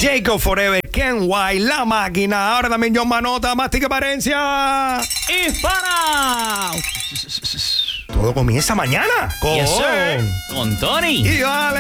Jacob Forever, Ken White, La Máquina. Ahora también John Manota, Mastica Parencia. ¡Hispana! Todo comienza mañana con, Yes, sir. Con Tony. Y vale.